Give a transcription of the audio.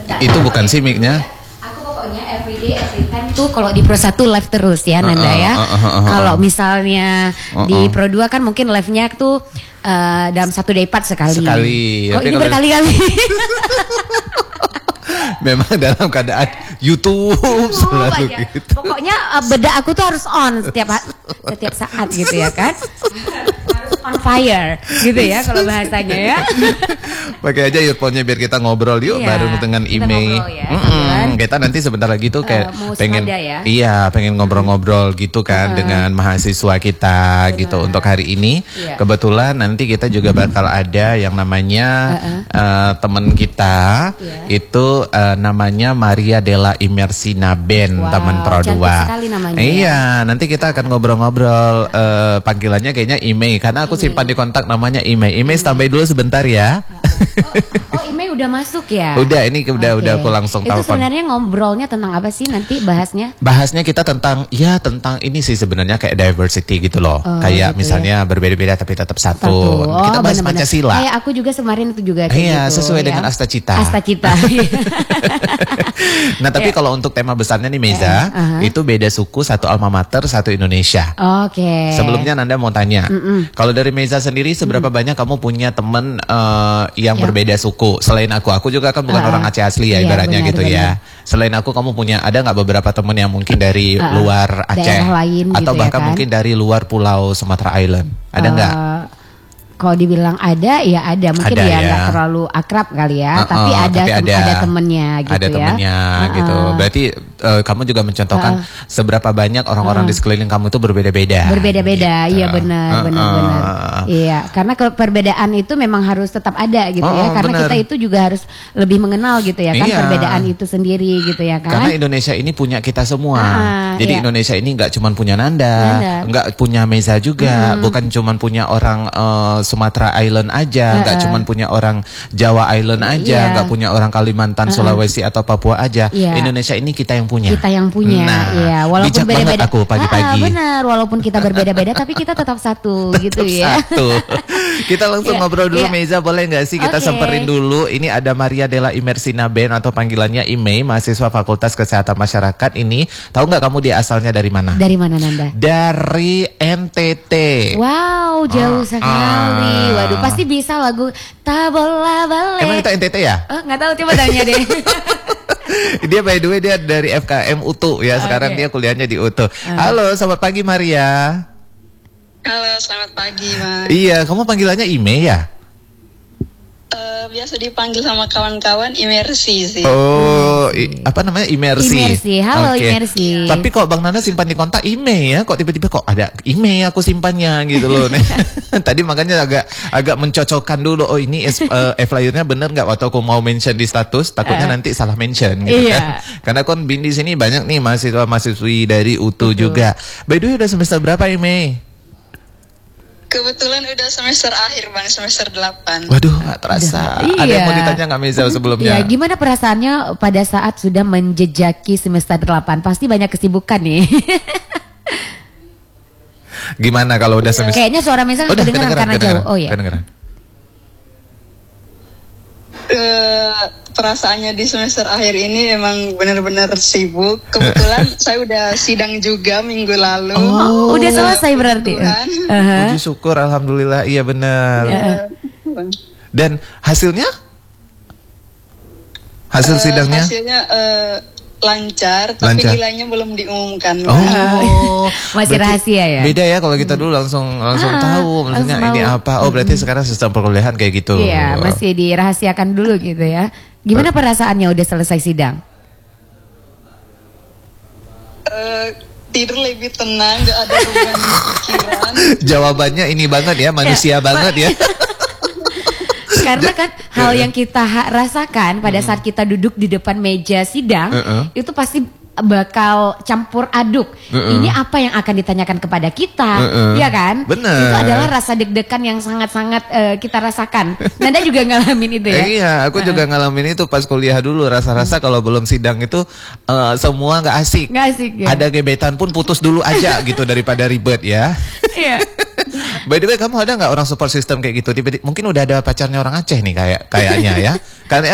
Itu bukan sih mic-nya. Aku pokoknya everyday every time tuh kalau di Pro 1 live terus ya Nanda ya. Kalau misalnya di Pro 2 kan mungkin live-nya tuh dalam 1 day part sekali. Sekali. Kok ini berkali-kali? Memang dalam keadaan YouTube selalu gitu. Pokoknya bedak aku tuh harus on setiap saat gitu ya kan. Harus on fire gitu ya kalau bahasanya ya. Pakai aja earphone-nya biar kita ngobrol yuk bareng dengan Imei. Kita nanti sebentar lagi tuh kayak pengen pengen ngobrol-ngobrol gitu kan dengan mahasiswa kita gitu untuk hari ini. Kebetulan nanti kita juga bakal ada yang namanya teman kita itu namanya Maria Della Imersina Band, teman Pro 2. Iya, nanti kita akan ngobrol-ngobrol panggilannya kayaknya Imei karena aku simpan di kontak namanya Imei. Imei standby dulu sebentar ya. Oh, Imei udah masuk ya? Udah, ini udah aku langsung telepon. Itu sebenarnya ngobrolnya tentang apa sih nanti bahasnya? Bahasnya kita tentang tentang ini sih sebenarnya kayak diversity gitu loh. Kayak gitu misalnya berbeda-beda tapi tetap satu. Kita bahas Pancasila. Kayak aku juga kemarin itu juga iya, gitu, sesuai dengan Asta Cita. Asta Cita. Nah, tapi kalau untuk tema besarnya nih Meza, itu beda suku, satu alma mater, satu Indonesia. Oke. Sebelumnya Nanda mau tanya, kalau dari Meza sendiri seberapa banyak kamu punya teman yang berbeda suku? Selain aku juga kan bukan orang Aceh asli ya ibaratnya gitu ya. Selain aku kamu ada nggak beberapa teman yang mungkin dari luar Aceh lain atau gitu bahkan ya kan? mungkin dari luar Pulau Sumatera Island? Ada nggak? Kalau dibilang ada, ya ada. Mungkin ada, ya nggak terlalu akrab kali ya. Tapi ada temennya gitu ada temennya gitu. Berarti kamu juga mencontohkan seberapa banyak orang-orang di sekeliling kamu itu berbeda-beda. Berbeda-beda, iya benar. Iya, karena perbedaan itu memang harus tetap ada gitu ya. Karena kita itu juga harus lebih mengenal gitu ya kan perbedaan itu sendiri gitu ya kan. Karena Indonesia ini punya kita semua. Jadi Indonesia ini nggak cuma punya Nanda, nggak punya Meza juga, bukan cuma punya orang Sumatera Island aja, nggak cuma punya orang Jawa Island aja, nggak punya orang Kalimantan, Sulawesi atau Papua aja. Indonesia ini kita yang punya. Kita yang punya. Nah, ya, walaupun bijak beda-beda. banget aku pagi-pagi. Benar, walaupun kita berbeda-beda, tapi kita tetap satu gitu ya. Satu. Kita langsung ngobrol dulu, Meza, boleh nggak sih kita semperin dulu? Ini ada Maria Della Imersina Band atau panggilannya Imei, mahasiswa Fakultas Kesehatan Masyarakat ini. Tahu nggak kamu dia asalnya dari mana? Dari mana Nanda? Dari NTT. Wow, jauh sekali. Waduh, pasti bisa lagu Tak Bola Balik. Emang itu NTT ya? Nggak tahu, coba tanya deh. Dia by the way dia dari FKM UTU ya. Sekarang dia kuliahnya di UTU. Halo, selamat pagi Maria. Halo, selamat pagi Mas. Iya, kamu panggilannya Imei ya? Biasa dipanggil sama kawan-kawan Imersi sih. Oh, apa namanya Imersi? Imersi, halo Imersi. Tapi kok Bang Nana simpan di kontak Imei ya? Kok tiba-tiba kok ada Imei aku simpannya gitu loh. Tadi makanya agak mencocokkan dulu. Oh ini flyernya bener nggak waktu aku mau mention di status? Takutnya nanti salah mention gitu kan? Karena kan di sini banyak nih mahasiswa-mahasiswi dari UTU juga. By the way udah semester berapa Imei? Kebetulan udah semester akhir Bang, semester 8. Waduh, gak terasa. Ada yang mau ditanya gak Meza sebelumnya? Iya, gimana perasaannya pada saat sudah menjejaki semester 8? Pasti banyak kesibukan nih. Gimana kalau udah semester? Kayaknya suara Meza kedengeran karena jauh. Oh iya. Kedengeran. Perasaannya di semester akhir ini emang benar-benar sibuk. Kebetulan saya udah sidang juga minggu lalu. Oh, udah selesai berarti. Puji syukur, alhamdulillah. Iya benar. Dan hasilnya? Hasil sidangnya? Hasilnya lancar, tapi nilainya belum diumumkan. Oh, masih rahasia ya. Beda ya kalau kita dulu langsung tahu maksudnya ini apa. Oh, berarti sekarang sistem perkuliahan kayak gitu. Iya, masih dirahasiakan dulu gitu ya. Gimana perasaannya udah selesai sidang? Tidur lebih tenang, gak ada beban pikiran. Jawabannya ini banget ya, manusia banget ya. Karena kan hal yang kita rasakan pada saat kita duduk di depan meja sidang itu pasti bakal campur aduk. Ini apa yang akan ditanyakan kepada kita, ya kan? Bener. Itu adalah rasa deg-degan yang sangat-sangat kita rasakan. Nanda juga ngalamin itu ya? Iya, aku juga ngalamin itu pas kuliah dulu. Rasa-rasa kalau belum sidang itu semua nggak asik. Nggak asik ya? Ada gebetan pun putus dulu aja gitu daripada ribet ya. Iya. By the way, kamu ada nggak orang support system kayak gitu? Mungkin udah ada pacarnya orang Aceh nih kayaknya ya. Karena